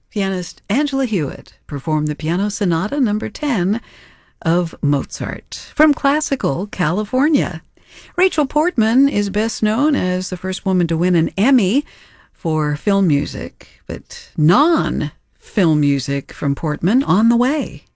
pianist Angela Hewitt performed the Piano Sonata No. 10 of Mozart from classical California. Rachel Portman is best known as the first woman to win an Emmy for film music, but non-film music from Portman on the way.